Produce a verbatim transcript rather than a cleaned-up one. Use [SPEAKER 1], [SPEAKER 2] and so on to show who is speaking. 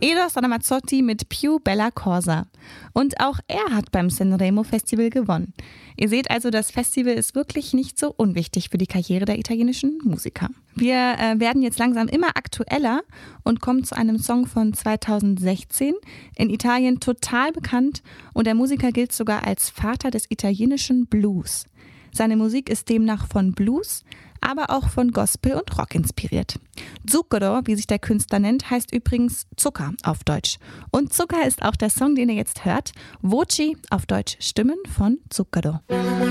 [SPEAKER 1] Eros Ramazzotti mit Più Bella Cosa. Und auch er hat beim Sanremo Festival gewonnen. Ihr seht also, das Festival ist wirklich nicht so unwichtig für die Karriere der italienischen Musiker. Wir äh, werden jetzt langsam immer aktueller und kommen zu einem Song von zweitausendsechzehn. In Italien total bekannt und der Musiker gilt sogar als Vater des italienischen Blues. Seine Musik ist demnach von Blues, aber auch von Gospel und Rock inspiriert. Zucchero, wie sich der Künstler nennt, heißt übrigens Zucker auf Deutsch. Und Zucker ist auch der Song, den ihr jetzt hört. Voci, auf Deutsch Stimmen von Zucchero.